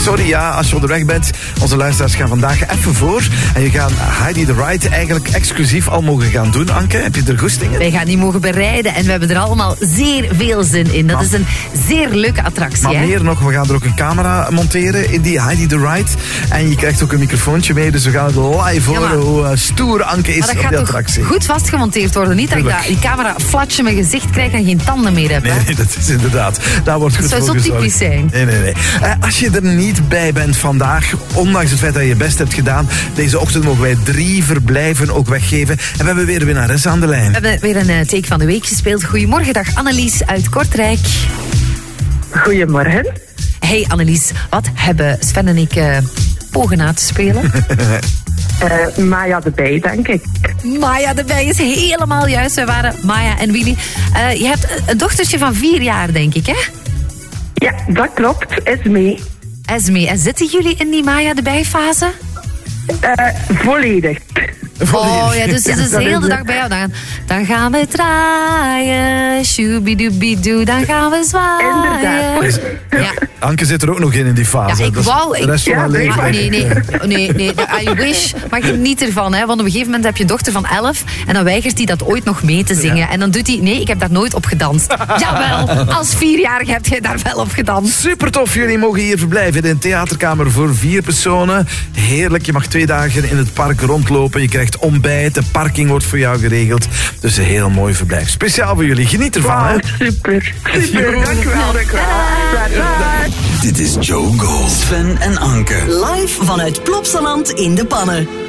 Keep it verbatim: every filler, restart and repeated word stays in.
Sorry, ja, als je onderweg bent. Onze luisteraars gaan vandaag even voor. En je gaat Heidi the Ride eigenlijk exclusief al mogen gaan doen. Anke, heb je er goestingen? Wij gaan die mogen bereiden en we hebben er allemaal zeer veel zin in. Dat maar, is een zeer leuke attractie. Maar hè? meer nog, we gaan er ook een camera monteren in die Heidi the Ride. En je krijgt ook een microfoontje mee, dus we gaan het live ja, horen hoe uh, stoer Anke is op die attractie. Goed vastgemonteerd worden. Niet dat ik die camera flatje mijn gezicht krijg en geen tanden meer heb. Nee, nee, dat is inderdaad. Daar wordt goed voor gezorgd. Dat zou zo typisch zijn. Nee, nee, nee. Uh, als je er niet bij bent vandaag, ondanks het feit dat je je best hebt gedaan, deze ochtend mogen wij drie verblijven ook weggeven. En we hebben weer een winnares aan de lijn. We hebben weer een uh, take van de week gespeeld. Goedemorgen, dag Annelies uit Kortrijk. Goedemorgen. Hey Annelies, wat hebben Sven en ik uh, pogen na te spelen? Uh, Maya de Bij, denk ik. Maya de Bij is helemaal juist. Wij waren Maya en Willy. Uh, je hebt een dochtertje van vier jaar, denk ik, hè? Ja, dat klopt. Esme. Esme. En zitten jullie in die Maya de Bij fase? Uh, volledig. Oh ja, dus het is de hele dag bij jou. Dan, dan gaan we draaien, shoobidoobidoo, dan gaan we zwaaien. Inderdaad. Ja. Anke zit er ook nog in in die fase. Ja, ik wou... Ik, de rest van ja, haar leven. maar, nee, nee, nee, nee, I wish. Maar geniet ervan, hè. Want op een gegeven moment heb je een dochter van elf en dan weigert hij dat ooit nog mee te zingen. Ja. En dan doet hij, nee, ik heb daar nooit op gedanst. Jawel, als vierjarige heb je daar wel op gedanst. Super tof, jullie mogen hier verblijven in een theaterkamer voor vier personen. Heerlijk, je mag twee dagen in het park rondlopen. Je krijgt ontbijt, de parking wordt voor jou geregeld. Dus een heel mooi verblijf. Speciaal voor jullie, geniet ervan. Wow, hè? super. Super, dankjewel, dankjewel. Dit is Joe Gold, Sven en Anke. Live vanuit Plopsaland in de Pannen.